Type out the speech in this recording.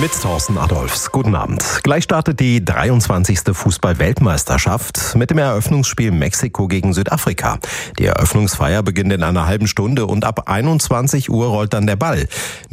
Mit Thorsten Adolphs. Guten Abend. Gleich startet die 23. Fußball-Weltmeisterschaft mit dem Eröffnungsspiel Mexiko gegen Südafrika. Die Eröffnungsfeier beginnt in einer halben Stunde und ab 21 Uhr rollt dann der Ball.